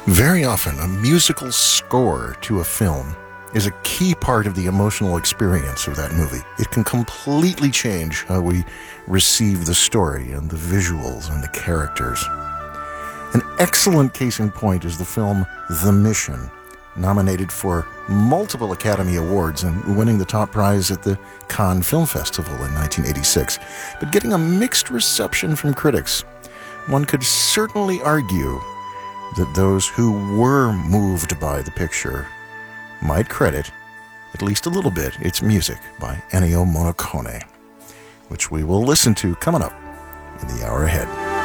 Very often, a musical score to a film is a key part of the emotional experience of that movie. It can completely change how we receive the story and the visuals and the characters. An excellent case in point is the film The Mission, nominated for multiple Academy Awards and winning the top prize at the Cannes Film Festival in 1986, but getting a mixed reception from critics. One could certainly argue that those who were moved by the picture might credit, at least a little bit, its music by Ennio Morricone, which we will listen to coming up in the hour ahead.